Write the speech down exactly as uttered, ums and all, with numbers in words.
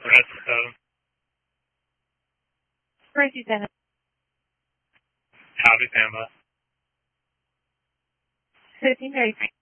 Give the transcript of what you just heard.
progressive code. Rosie seven. Copy, Pamela. thirteen thirty-three.